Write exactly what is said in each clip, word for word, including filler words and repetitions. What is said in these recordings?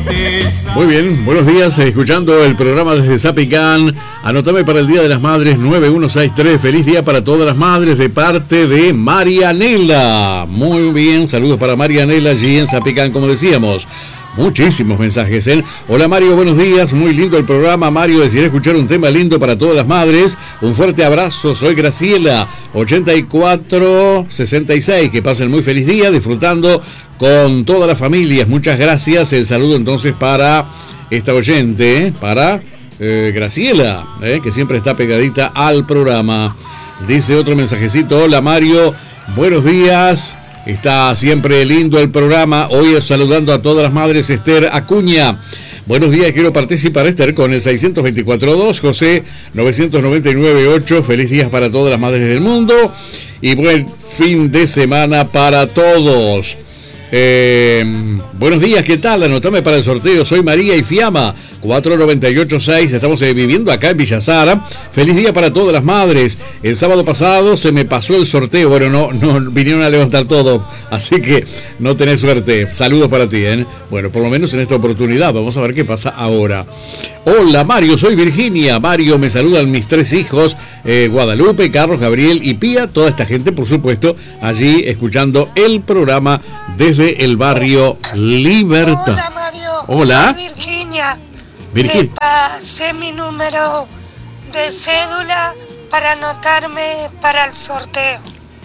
Muy bien, buenos días, escuchando el programa desde Zapicán. Anotame para el Día de las Madres nueve uno seis tres. Feliz día para todas las madres de parte de Marianela. Muy bien, saludos para Marianela allí en Zapicán, como decíamos. Muchísimos mensajes, ¿eh? Hola Mario, buenos días, muy lindo el programa. Mario, desearía escuchar un tema lindo para todas las madres. Un fuerte abrazo, soy Graciela, ochenta y cuatro sesenta y seis. Que pasen muy feliz día, disfrutando con todas las familias. Muchas gracias. El saludo entonces para esta oyente, ¿eh? para eh, Graciela, ¿eh? que siempre está pegadita al programa. Dice otro mensajecito, hola Mario, buenos días. Está siempre lindo el programa. Hoy saludando a todas las madres. Esther Acuña. Buenos días, quiero participar, Esther, con el seiscientos veinticuatro dos, José novecientos noventa y nueve ocho. Feliz días para todas las madres del mundo y buen fin de semana para todos. Eh, buenos días, ¿qué tal? Anotame para el sorteo. Soy María y Fiamma, cuatro nueve ocho seis. Estamos eh, viviendo acá en Villa Sara. Feliz día para todas las madres. El sábado pasado se me pasó el sorteo. Bueno, no, no vinieron a levantar todo, así que no tenés suerte. Saludos para ti, ¿eh? Bueno, por lo menos en esta oportunidad. Vamos a ver qué pasa ahora. Hola Mario, soy Virginia. Mario, me saludan mis tres hijos, eh, Guadalupe, Carlos, Gabriel y Pía. Toda esta gente, por supuesto, allí escuchando el programa desde el barrio Libertad. Hola Mario. Hola. Soy Virginia. Virginia. Te pasé mi número de cédula para anotarme para el sorteo.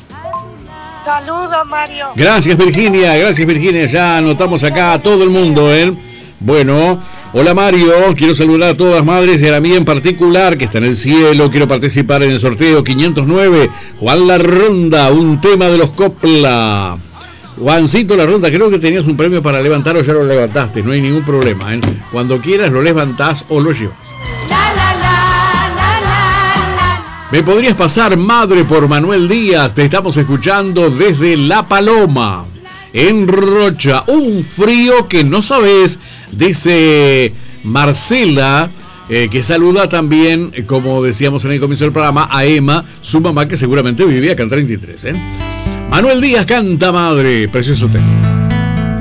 Saludos Mario. Gracias Virginia, gracias Virginia. Ya anotamos acá a todo el mundo, ¿eh? Bueno, hola Mario, quiero saludar a todas las madres y a la mía en particular que está en el cielo. Quiero participar en el sorteo quinientos nueve. Juan La Ronda, un tema de los Copla. Juancito La Ronda, creo que tenías un premio para levantar o ya lo levantaste, no hay ningún problema, ¿eh? Cuando quieras lo levantás o lo llevas. La, la, la, la, la, la. Me podrías pasar Madre por Manuel Díaz, te estamos escuchando desde La Paloma, en Rocha. Un frío que no sabes, dice Marcela, eh, que saluda también, como decíamos en el comienzo del programa, a Emma, su mamá que seguramente vivía acá en treinta y tres, ¿eh? Manuel Díaz canta Madre, precioso tema.